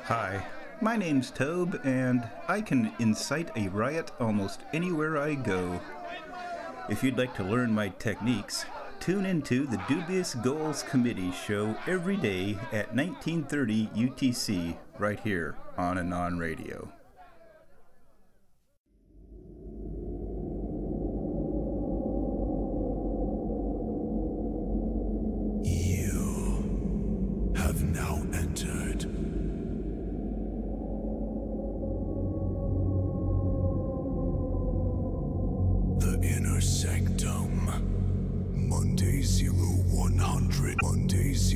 Hi, my name's Tobe, and I can incite a riot almost anywhere I go. If you'd like to learn my techniques, tune into the Dubious Goals Committee show every day at 1930 UTC right here on Anon Radio. You have now entered the inner sanctum. Monday 0100. Monday